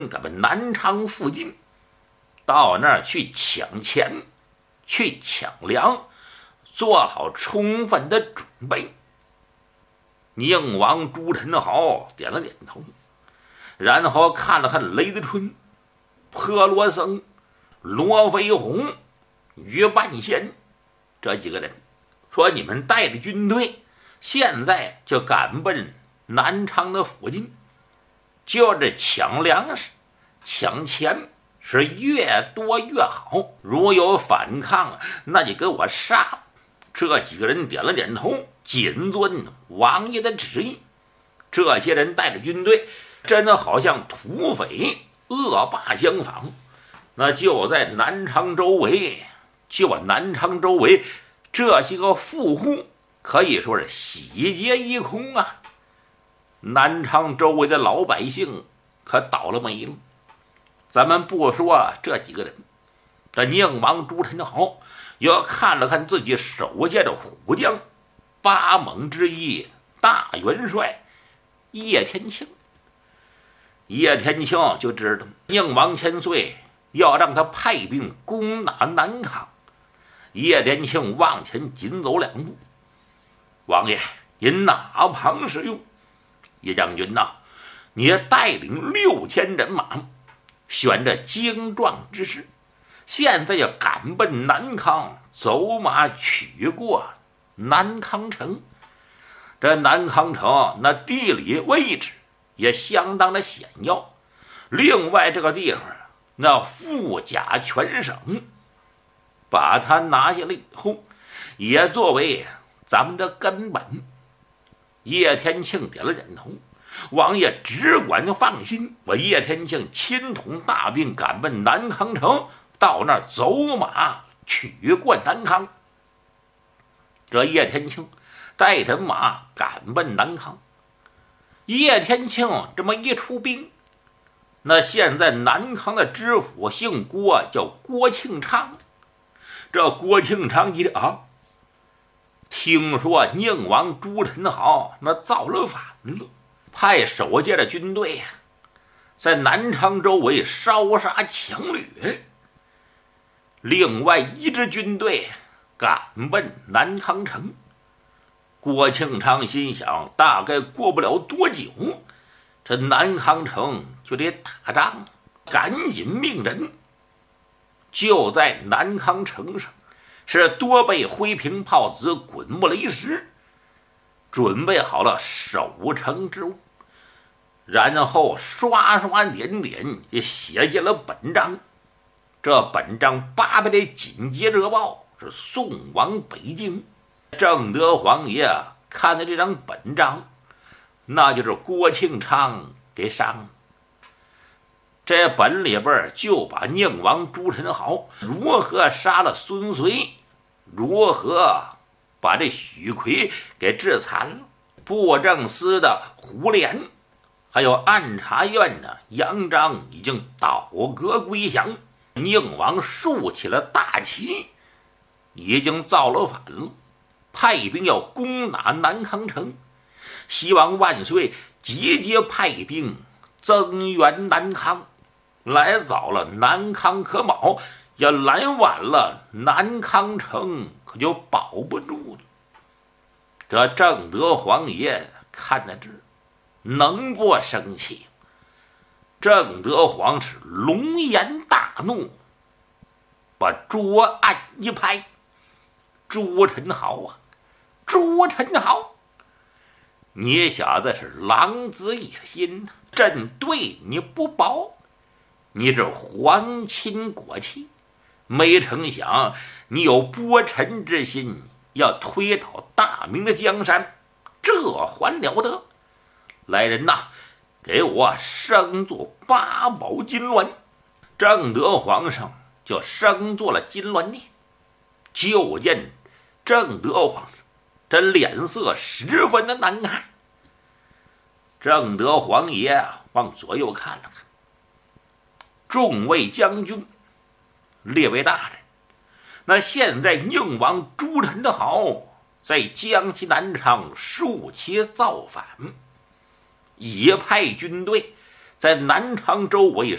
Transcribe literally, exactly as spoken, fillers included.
咱们南昌附近，到那儿去抢钱，去抢粮，做好充分的准备。宁王朱宸濠点了点头，然后看了看雷德春、坡罗僧、罗飞鸿、于半仙这几个人，说：“你们带着军队，现在就赶奔南昌的附近，就是抢粮食、抢钱，是越多越好。如有反抗，那就给我杀！”这几个人点了点头，谨遵王爷的旨意。这些人带着军队，真的好像土匪恶霸相仿。那就在南昌周围，就南昌周围这些个富户可以说是洗劫一空啊！南昌周围的老百姓可倒了霉了。咱们不说这几个人，这宁王朱宸濠又看了看自己手下的虎将，八猛之一大元帅叶天庆。叶天庆就知道宁王千岁要让他派兵攻打南康。叶天庆往前紧走两步：“王爷，您哪旁使用？叶将军呐，你带领六千人马，选这精壮之师，现在要赶奔南康，走马取过南康城。这南康城那地理位置也相当的险要，另外这个地方那富甲全省，把它拿下来以后，也作为咱们的根本。”叶天庆点了点头：“王爷只管放心，我叶天庆亲统大兵赶奔南康城，到那儿走马取过南康。”这叶天庆带着马赶奔南康。叶天庆这么一出兵，那现在南康的知府姓郭，叫郭庆昌。这郭庆昌一啊，听说宁王朱宸濠那造了反了，派手下的军队呀、啊，在南昌周围烧杀抢掠。另外一支军队赶奔南康城。郭庆昌心想，大概过不了多久，这南康城就得打仗，赶紧命人。就在南康城上，是多备灰瓶炮子、滚木雷石，准备好了守城之物，然后刷刷点点也写下了本章。这本章八百里紧急热报是送往北京。正德皇爷看的这张本章，那就是郭庆昌给上了。这本里边就把宁王朱宸濠如何杀了孙遂，如何把这许奎给致残了，布政司的胡琏，还有按察院的杨章已经倒戈归降，宁王竖起了大旗，已经造了反了，派兵要攻打南康城，希望万岁节节派兵增援南康。来早了南康可保，要来晚了南康城可就保不住了。这正德皇爷看在这儿，能不生气？正德皇是龙颜大怒，把桌案一拍：“朱宸濠啊，朱宸濠，你小子是狼子野心，朕对你不薄，你这皇亲国戚，没成想你有拨臣之心，要推倒大明的江山，这还了得！来人呐，给我升做八宝金銮！”正德皇上就升做了金銮殿。就见正德皇上这脸色十分的难看。正德皇爷啊，往左右看了看，众位将军，列位大人，那现在宁王朱宸濠在江西南昌竖旗造反，已派军队在南昌周围